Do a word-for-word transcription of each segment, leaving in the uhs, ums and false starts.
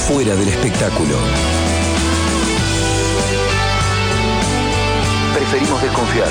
fuera del espectáculo. Preferimos desconfiar.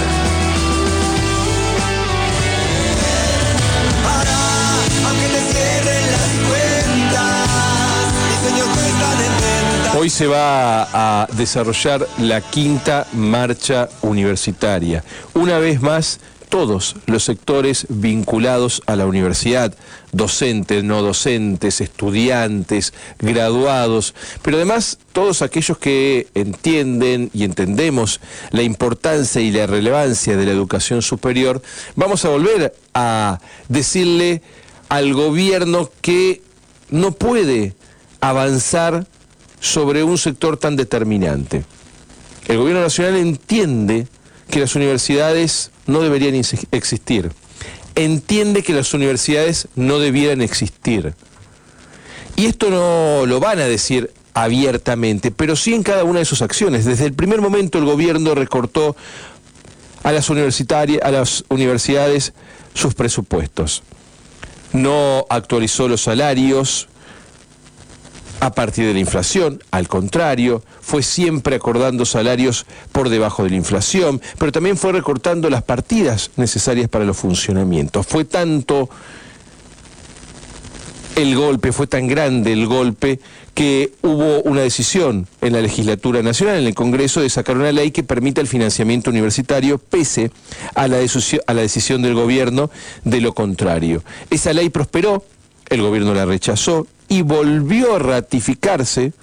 Hoy se va a desarrollar la quinta marcha universitaria. Una vez más, todos los sectores vinculados a la universidad, docentes, no docentes, estudiantes, graduados, pero además todos aquellos que entienden y entendemos la importancia y la relevancia de la educación superior, vamos a volver a decirle al gobierno que no puede avanzar sobre un sector tan determinante. El gobierno nacional entiende que las universidades no deberían existir. Entiende que las universidades no debieran existir. Y esto no lo van a decir abiertamente, pero sí en cada una de sus acciones. Desde el primer momento el gobierno recortó a las universitarias, a las universidades sus presupuestos. No actualizó los salarios a partir de la inflación, al contrario, fue siempre acordando salarios por debajo de la inflación, pero también fue recortando las partidas necesarias para los funcionamientos. Fue tanto el golpe, fue tan grande el golpe, que hubo una decisión en la legislatura nacional, en el Congreso, de sacar una ley que permita el financiamiento universitario pese a la, a la decisión del gobierno de lo contrario. Esa ley prosperó, el gobierno la rechazó y volvió a ratificarse,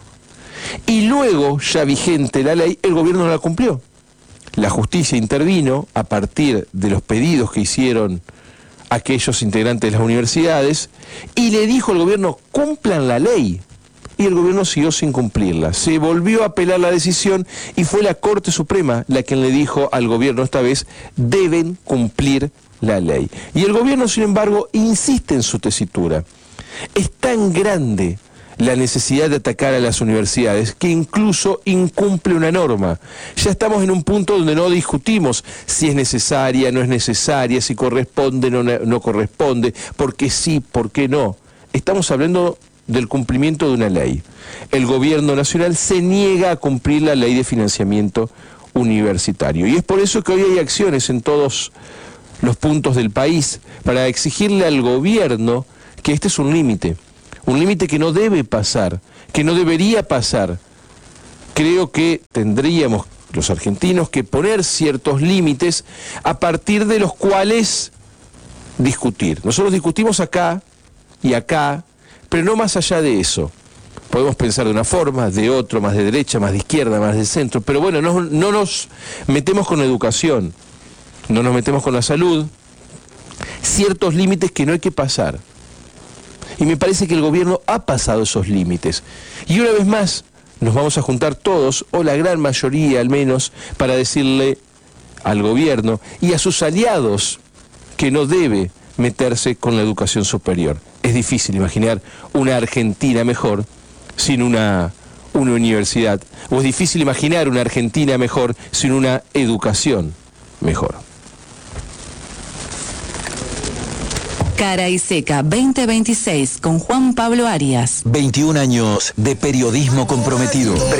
y luego, ya vigente la ley, el gobierno no la cumplió. La justicia intervino a partir de los pedidos que hicieron aquellos integrantes de las universidades y le dijo al gobierno: cumplan la ley. Y el gobierno siguió sin cumplirla. Se volvió a apelar la decisión y fue la Corte Suprema la que le dijo al gobierno esta vez: deben cumplir la ley. Y el gobierno, sin embargo, insiste en su tesitura. Es tan grande la necesidad de atacar a las universidades que incluso incumple una norma. Ya estamos en un punto donde no discutimos si es necesaria, no es necesaria, si corresponde, no, no corresponde, por qué sí, por qué no. Estamos hablando del cumplimiento de una ley. El gobierno nacional se niega a cumplir la ley de financiamiento universitario. Y es por eso que hoy hay acciones en todos los puntos del país para exigirle al gobierno que este es un límite, un límite que no debe pasar, que no debería pasar. Creo que tendríamos los argentinos que poner ciertos límites a partir de los cuales discutir. Nosotros discutimos acá y acá, pero no más allá de eso. Podemos pensar de una forma, de otra, más de derecha, más de izquierda, más de centro, pero bueno, no, no nos metemos con la educación, no nos metemos con la salud, ciertos límites que no hay que pasar. Y me parece que el gobierno ha pasado esos límites. Y una vez más nos vamos a juntar todos, o la gran mayoría al menos, para decirle al gobierno y a sus aliados que no debe meterse con la educación superior. Es difícil imaginar una Argentina mejor sin una, una universidad, o es difícil imaginar una Argentina mejor sin una educación mejor. Cara y Seca veinte veintiséis con Juan Pablo Arias. veintiún años de periodismo comprometido.